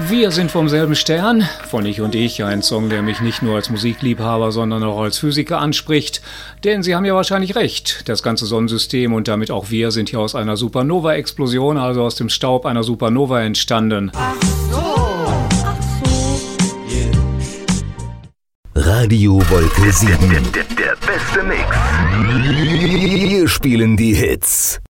Wir sind vom selben Stern, von Ich und Ich, ein Song, der mich nicht nur als Musikliebhaber, sondern auch als Physiker anspricht. Denn Sie haben ja wahrscheinlich recht, das ganze Sonnensystem und damit auch wir sind hier aus einer Supernova-Explosion, also aus dem Staub einer Supernova entstanden. Ach so. Yeah. Radio Wolke 7. Der beste Mix. Wir spielen die Hits.